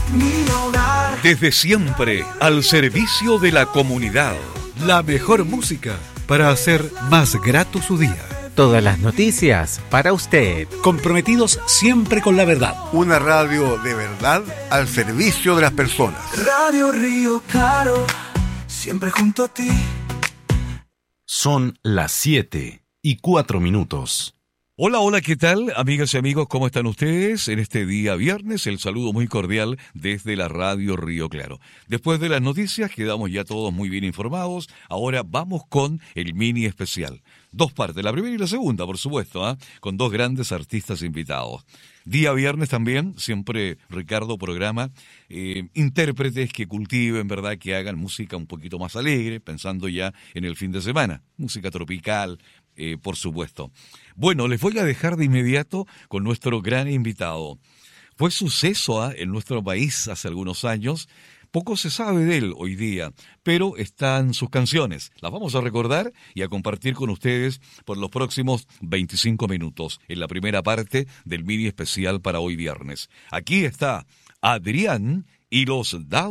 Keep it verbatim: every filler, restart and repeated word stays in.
mi hogar. Desde siempre, al servicio de la comunidad. La mejor música para hacer más grato su día. Todas las noticias para usted. Comprometidos siempre con la verdad. Una radio de verdad al servicio de las personas. Radio Río Claro, siempre junto a ti. Son las siete y cuatro minutos. Hola, hola, ¿qué tal? Amigas y amigos, ¿cómo están ustedes? En este día viernes, el saludo muy cordial desde la Radio Río Claro. Después de las noticias, quedamos ya todos muy bien informados. Ahora vamos con el mini especial. Dos partes, la primera y la segunda, por supuesto, ¿eh? Con dos grandes artistas invitados. Día viernes también, siempre Ricardo programa eh, intérpretes que cultiven, ¿verdad? Que hagan música un poquito más alegre, pensando ya en el fin de semana. Música tropical, eh, por supuesto. Bueno, les voy a dejar de inmediato con nuestro gran invitado. Fue suceso ¿eh? en nuestro país hace algunos años. Poco se sabe de él hoy día, pero están sus canciones. Las vamos a recordar y a compartir con ustedes por los próximos veinticinco minutos, en la primera parte del mini especial para hoy viernes. Aquí está Adrián y los Dados.